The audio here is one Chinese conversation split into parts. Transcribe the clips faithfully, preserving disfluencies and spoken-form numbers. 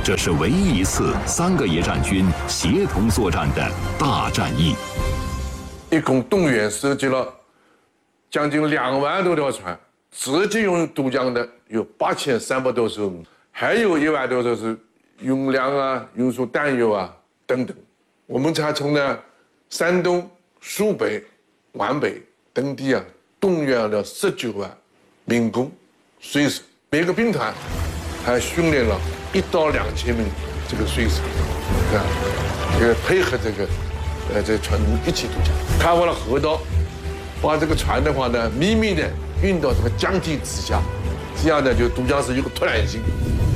这是唯一一次三个野战军协同作战的大战役。 一共动员设计了将近两万多条船，自己用渡江的有八千三百多艘，还有一万多艘是运粮啊、运输弹药啊等等。我们才从呢山东、苏北、皖北等地啊动员了十九万民工、水手，每个兵团还训练了一到两千名这个水手，啊，这个配合这个呃这船一起渡江，开发了河道，把这个船的话呢秘密的运到这个江体之下，这样呢就渡江是有个突然性。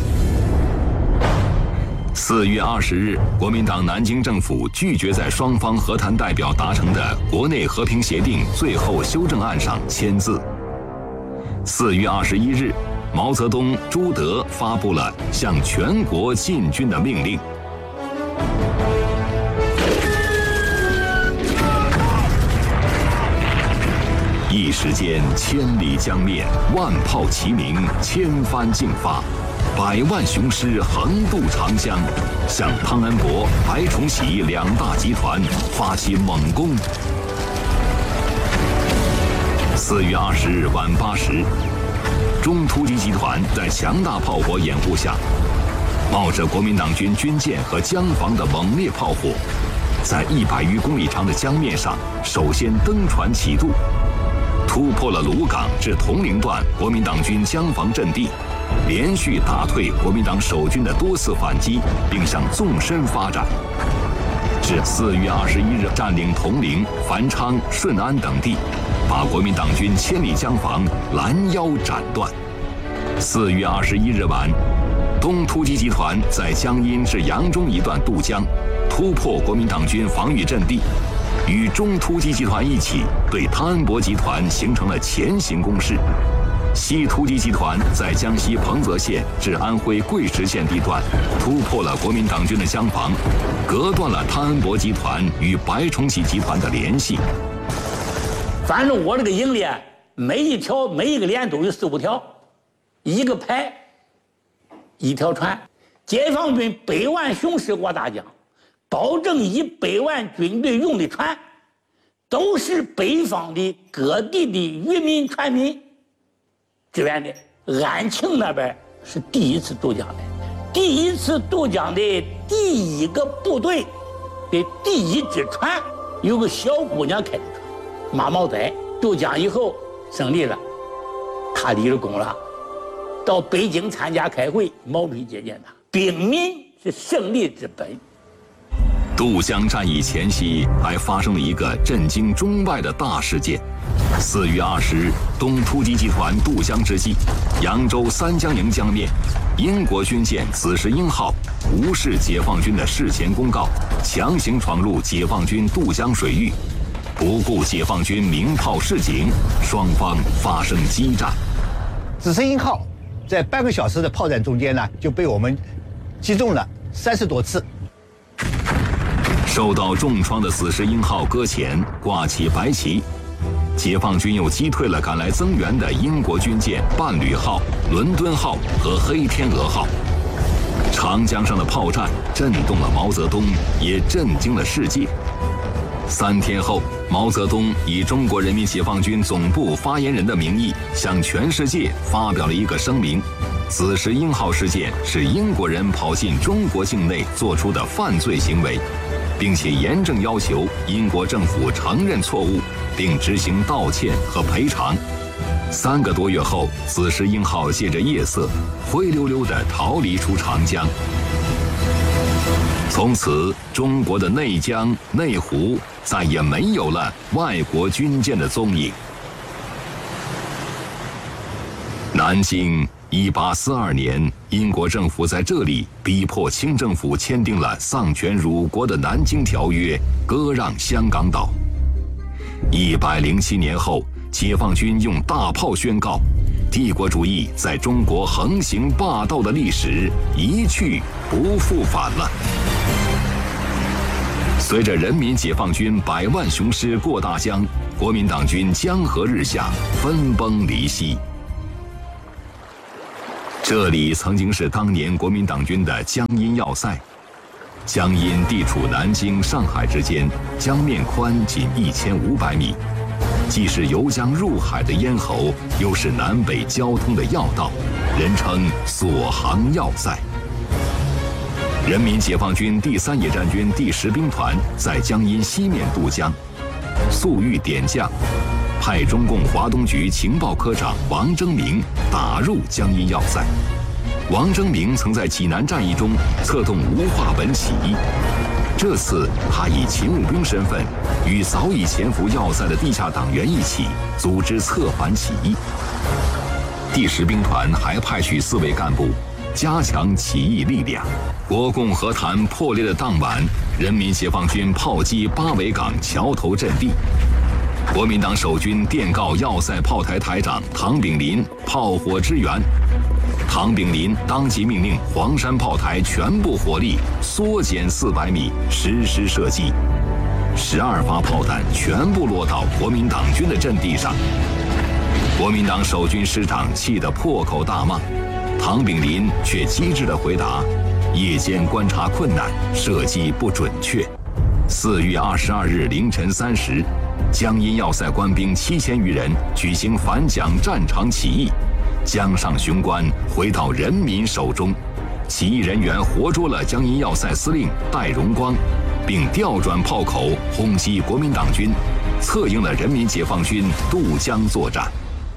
四月二十日，国民党南京政府拒绝在双方和谈代表达成的国内和平协定最后修正案上签字。四月二十一日，毛泽东、朱德发布了向全国进军的命令。一时间，千里江面，万炮齐鸣，千帆竞发。百万雄师横渡长江，向汤恩伯、白崇禧两大集团发起猛攻。四月二十日晚八时，中突击集团在强大炮火掩护下，冒着国民党军军舰和江防的猛烈炮火，在一百余公里长的江面上首先登船起渡，突破了鲁港至铜陵段国民党军江防阵地。连续打退国民党守军的多次反击，并向纵深发展，至四月二十一日占领铜陵、繁昌、顺安等地，把国民党军千里江防拦腰斩断。四月二十一日晚，东突击集团在江阴至扬中一段渡江，突破国民党军防御阵地，与中突击集团一起对汤恩伯集团形成了前行攻势。西突击集团在江西彭泽县至安徽贵池县地段突破了国民党军的江防，隔断了汤恩伯集团与白崇禧集团的联系。 反正我这个营里每一条每一个连都有四五条，一个排一条船。解放军百万雄师过大江，保证以百万军队用的船都是北方的各地的渔民船民支援的。安庆那边是第一次渡江的，第一次渡江的第一个部队的第一只船，有个小姑娘开的船，马毛仔。渡江以后胜利了，他立了功了，到北京参加开会，毛主席接见他。兵民是胜利之本。 渡江战役前夕，还发生了一个震惊中外的大事件。四月二十日，东突击集团渡江之际，扬州三江营江面，英国军舰紫石英号无视解放军的事前公告，强行闯入解放军渡江水域，不顾解放军鸣炮示警，双方发生激战。 紫石英号在半个小时的炮战中间呢，就被我们击中了三十多次。 受到重创的紫石英号搁浅，挂起白旗。解放军又击退了赶来增援的英国军舰伴侣号、伦敦号和黑天鹅号。长江上的炮战震动了毛泽东，也震惊了世界。三天后，毛泽东以中国人民解放军总部发言人的名义，向全世界发表了一个声明：紫石英号事件是英国人跑进中国境内做出的犯罪行为，并且严正要求英国政府承认错误，并执行道歉和赔偿。三个多月后，紫石英号借着夜色，灰溜溜地逃离出长江。从此，中国的内江、内湖再也没有了外国军舰的踪影。南京，一八四二年，英国政府在这里逼迫清政府签订了丧权辱国的《南京条约》，割让香港岛。一百零七年后，解放军用大炮宣告，帝国主义在中国横行霸道的历史一去不复返了。随着人民解放军百万雄师过大江，国民党军江河日下，分崩离析。 这里曾经是当年国民党军的江阴要塞。江阴地处南京、上海之间，江面宽仅一千五百米，既是由江入海的咽喉，又是南北交通的要道，人称锁航要塞。人民解放军第三野战军第十兵团在江阴西面渡江，粟裕点将，派中共华东局情报科长王征明打入江阴要塞。王征明曾在济南战役中策动吴化本起义，这次他以勤务兵身份，与早已潜伏要塞的地下党员一起组织策反起义。第十兵团还派去四位干部，加强起义力量。国共和谈破裂的当晚，人民解放军炮击八尾岗桥头阵地。国民党守军电告要塞炮台台长唐炳麟炮火支援，唐炳麟当即命令黄山炮台全部火力缩减四百米，实施射击。十二发炮弹全部落到国民党军的阵地上。国民党守军师长气得破口大骂，唐炳麟却机智地回答：夜间观察困难，射击不准确。四月二十二日凌晨三时，江阴要塞官兵七千余人举行反蒋战场起义，江上雄关回到人民手中。起义人员活捉了江阴要塞司令戴荣光，并调转炮口轰击国民党军，策应了人民解放军渡江作战。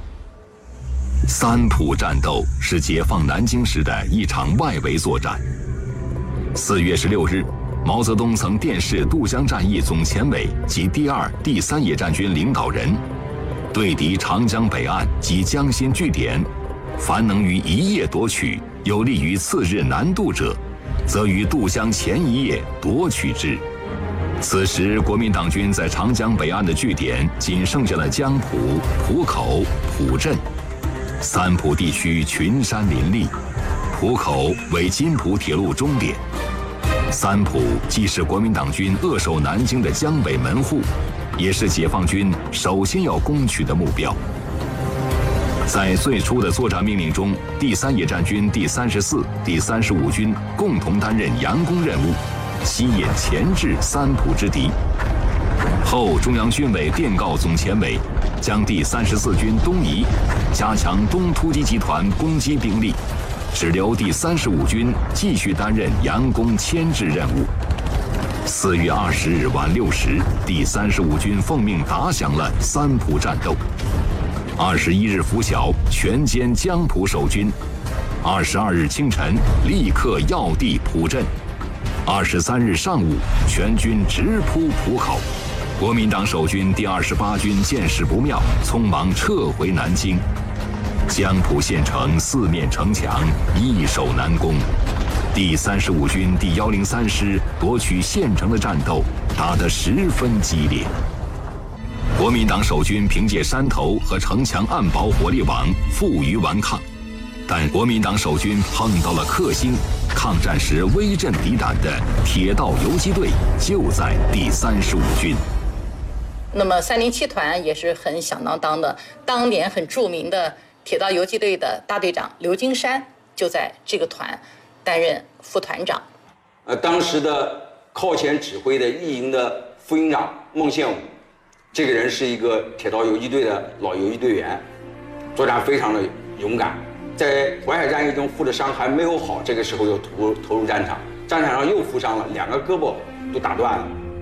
三浦战斗是解放南京时的一场外围作战。四月十六日，毛泽东曾电示渡江战役总前委及第二、第三野战军领导人，对敌长江北岸及江心据点，凡能于一夜夺取，有利于次日南渡者，则于渡江前一夜夺取之。此时，国民党军在长江北岸的据点仅剩下了江浦、浦口、浦镇。三浦地区群山林立，浦口为津浦铁路终点。三浦既是国民党军扼守南京的江北门户，也是解放军首先要攻取的目标。在最初的作战命令中，第三野战军第三十四、第三十五军共同担任佯攻任务，吸引钳制三浦之敌。后中央军委电告总前委，将第三十四军东移，加强东突击集团攻击兵力，只留第三十五军继续担任佯攻牵制任务。四月二十日晚六时，第三十五军奉命打响了三浦战斗。二十一日拂晓，全歼江浦守军。二十二日清晨，立刻要地浦镇。二十三日上午，全军直扑浦口。国民党守军第二十八军见势不妙，匆忙撤回南京。江浦县城四面城墙，易守难攻。第三十五军第幺零三师夺取县城的战斗打得十分激烈。国民党守军凭借山头和城墙暗堡火力网负隅顽抗，但国民党守军碰到了克星，抗战时威震敌胆的铁道游击队就在第三十五军。 那么三零七团也是很响当当的，当年很著名的铁道游击队的大队长刘金山就在这个团担任副团长。 呃，当时的靠前指挥的一营的副营长孟宪武，这个人是一个铁道游击队的老游击队员，作战非常的勇敢，在淮海战役中负的伤还没有好，这个时候又投投入战场，战场上又负伤了，两个胳膊都打断了。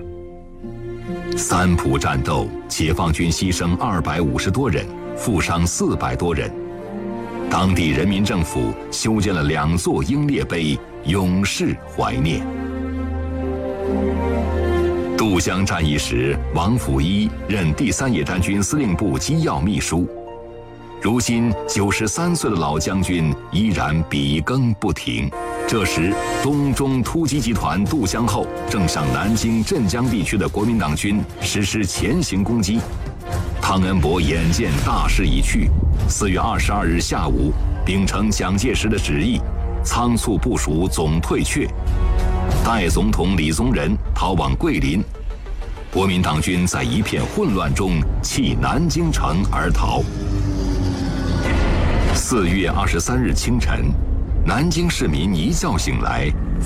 三浦战斗，解放军牺牲二百五十多人，负伤四百多人。当地人民政府修建了两座英烈碑，永世怀念。渡江战役时，王辅一任第三野战军司令部机要秘书。如今九十三岁的老将军依然笔耕不停。这时，东中突击集团渡江后，正向南京、镇江地区的国民党军实施前行攻击。汤恩伯眼见大势已去，四月二十二日下午，秉承蒋介石的旨意，仓促部署总退却。代总统李宗仁逃往桂林，国民党军在一片混乱中弃南京城而逃。 四月二十三日清晨，南京市民一觉醒来，